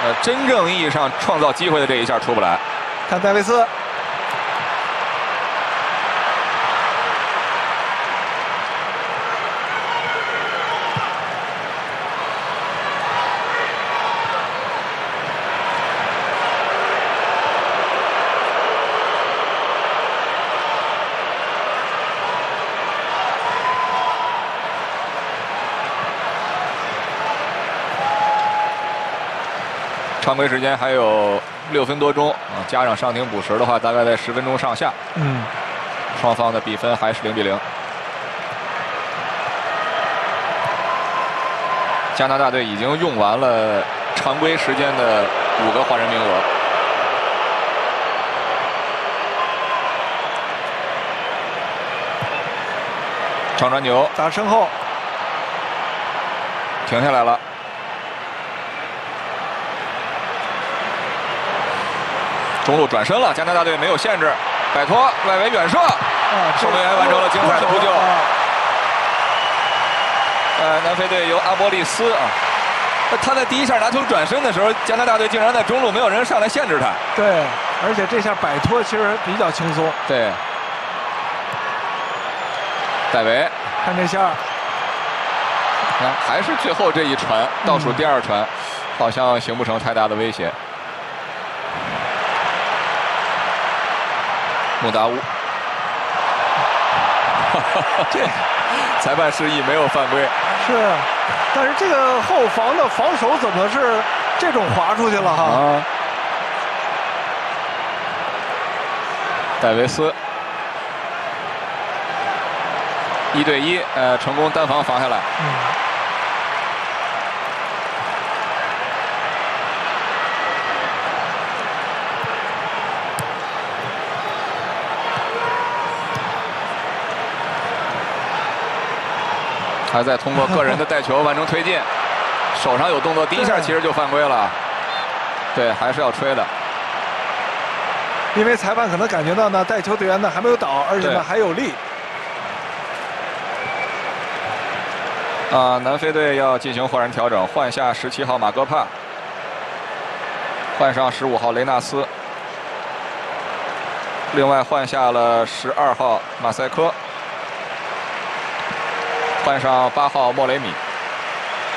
真正意义上创造机会的这一下出不来。 看戴维斯， 常规时间还有6分多钟啊，加上上庭补时的话，大概在10分钟上下。双方的比分还是0比0。加拿大队已经用完了常规时间的5个换人名额。长传球打身后， 停下来了。中路转身了，加拿大队没有限制，摆脱外围远射，守门员完成了精彩的扑救。南非队由阿波利斯啊，他在第一下拿球转身的时候，加拿大队竟然在中路没有人上来限制他。 对，而且这下摆脱其实比较轻松。 对，戴维看这下， 还是最后这一传，倒数第2传，好像形不成太大的威胁。穆达乌，这裁判示意没有犯规。 是，但是这个后防的防守怎么是这种滑出去了哈？ 戴维斯1对1，成功单防防下来。还在通过个人的带球完成推进，手上有动作，第一下其实就犯规了。对，还是要吹的。 因为裁判可能感觉到呢，带球队员呢还没有倒，而且呢还有力。 南非队要进行换人调整，换下17号马戈帕，换上15号雷纳斯，另外换下了12号马赛科。换上8号莫雷米。